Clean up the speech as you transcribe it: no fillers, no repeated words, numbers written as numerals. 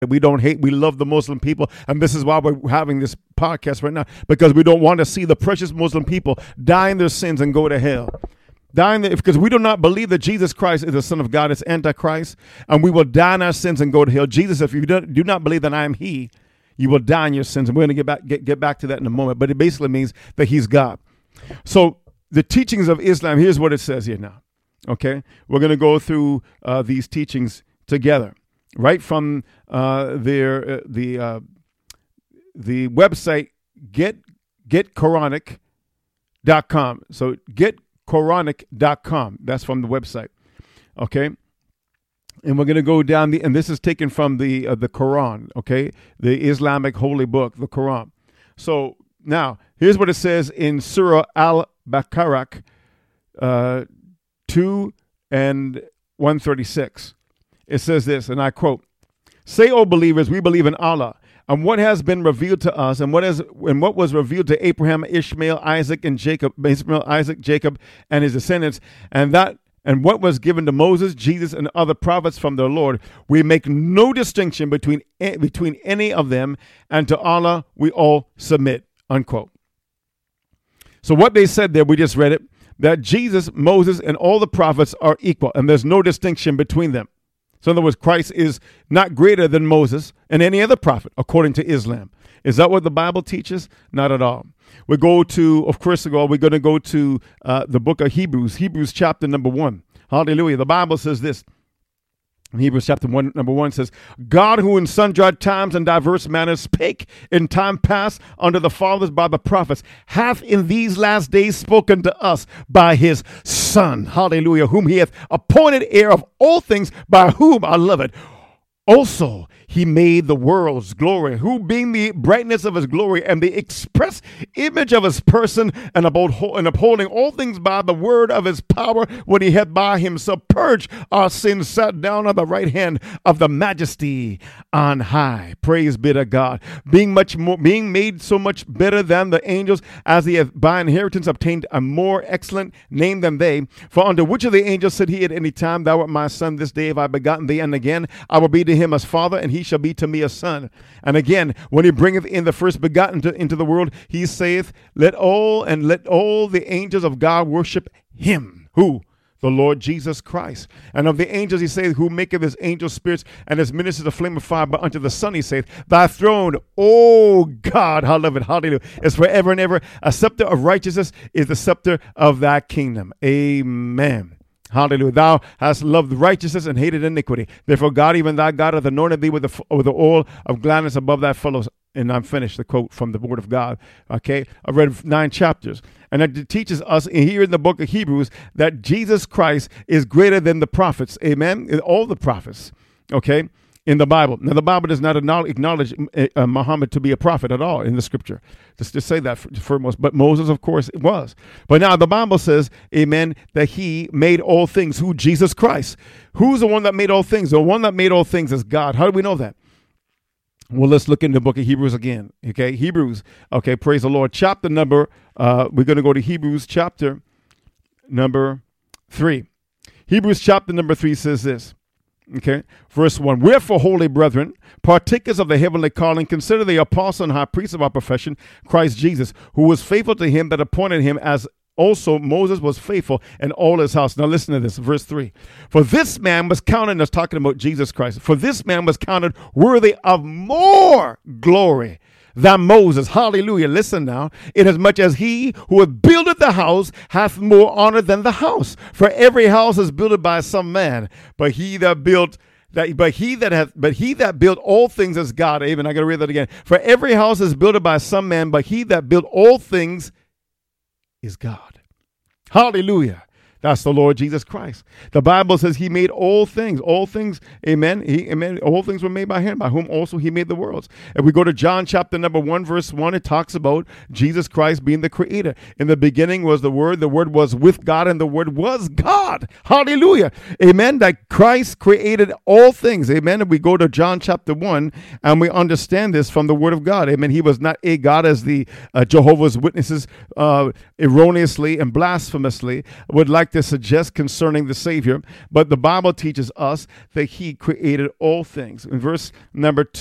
We don't hate. We love the Muslim people. And this is why we're having this podcast right now, because we don't want to see the precious Muslim people die in their sins and go to hell. Because we do not believe that Jesus Christ is the Son of God. It's Antichrist. And we will die in our sins and go to hell. Jesus, if you do not believe that I am he, you will die in your sins. And we're going to get back to that in a moment. But it basically means that he's God. So the teachings of Islam, here's what it says here now. Okay? We're going to go through these teachings together. Right from the website getquranic.com. So getquranic.com. That's from the website. Okay. And we're going to go down and this is taken from the Quran. Okay. The Islamic holy book, the Quran. So now here's what it says in Surah Al-Baqarah 2 and 136. It says this, and I quote, "Say, O believers, we believe in Allah, and what has been revealed to us, and what was revealed to Abraham, Ishmael, Isaac, Jacob, and his descendants, and what was given to Moses, Jesus, and other prophets from their Lord. We make no distinction between any of them, and to Allah we all submit." Unquote. So what they said there, we just read it, that Jesus, Moses, and all the prophets are equal, and there's no distinction between them. So in other words, Christ is not greater than Moses and any other prophet, according to Islam. Is that what the Bible teaches? Not at all. We're going to go to the book of Hebrews, Hebrews chapter number 1. Hallelujah. The Bible says this. Hebrews chapter 1, number 1 says, "God, who in sundry times and diverse manners spake in time past unto the fathers by the prophets, hath in these last days spoken to us by his Son." Hallelujah. "Whom he hath appointed heir of all things, by whom," I love it, "also he made the world's glory, who being the brightness of his glory and the express image of his person, and upholding all things by the word of his power, when he had by himself purged our sins, sat down on the right hand of the majesty on high." Praise be to God. Being made so much better than the angels, as he hath by inheritance obtained a more excellent name than they. For unto which of the angels said he at any time, "Thou art my son, this day have I begotten thee"? And again, "I will be to him as father, and he shall be to me a son." And again, when he bringeth in the first begotten into the world, he saith, let all the angels of God worship him." Who? The Lord Jesus Christ. "And of the angels he saith, who maketh his angels spirits and his ministers a flame of fire. But unto the Son he saith, Thy throne, O God," I love it, hallelujah, "is forever and ever. A scepter of righteousness is the scepter of thy kingdom." Amen. Hallelujah. "Thou hast loved righteousness and hated iniquity. Therefore God, even thy God, hath anointed thee with the oil of gladness above thy fellows." And I'm finished the quote from the word of God. Okay. I read 9 chapters. And it teaches us here in the book of Hebrews that Jesus Christ is greater than the prophets. Amen. All the prophets. Okay. In the Bible. Now, the Bible does not acknowledge Muhammad to be a prophet at all in the scripture. Just to say that foremost. But Moses, of course, it was. But now the Bible says, amen, that he made all things. Who? Jesus Christ. Who's the one that made all things? The one that made all things is God. How do we know that? Well, let's look in the book of Hebrews again. Okay, Hebrews. Okay, praise the Lord. Chapter number, we're going to go to Hebrews chapter number 3. Hebrews chapter number 3 says this. Okay, verse 1. "Wherefore, holy brethren, partakers of the heavenly calling, consider the apostle and high priest of our profession, Christ Jesus, who was faithful to him that appointed him, as also Moses was faithful in all his house." Now listen to this, verse 3. "For this man was counted," that's talking about Jesus Christ, "for this man was counted worthy of more glory than Moses." Hallelujah. Listen now. "Inasmuch as he who hath builded the house hath more honor than the house. For every house is builded by some man, but he that built all things is God." Amen. I got to read that again. "For every house is built by some man, but he that built all things is God." Hallelujah. That's the Lord Jesus Christ. The Bible says he made all things, amen. Amen. All things were made by him, by whom also he made the worlds. If we go to John chapter number 1, verse 1, it talks about Jesus Christ being the creator. "In the beginning was the Word was with God, and the Word was God." Hallelujah. Amen. That Christ created all things. Amen. If we go to John chapter 1, and we understand this from the Word of God. Amen. He was not a God, as the Jehovah's Witnesses erroneously and blasphemously would like like to suggest concerning the Savior, but the Bible teaches us that he created all things. In verse number